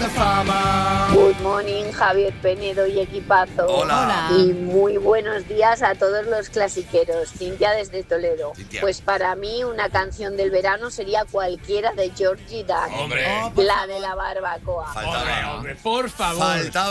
de Fama. Good morning, Javier Penedo y equipazo. Hola. Y muy buenos días a todos los clasiqueros. Cintia desde Toledo. Cintia. Pues para mí una canción del verano sería cualquiera de Georgie Dan. Hombre. La de la barbacoa. Faltaba. Hombre, por favor. Faltaba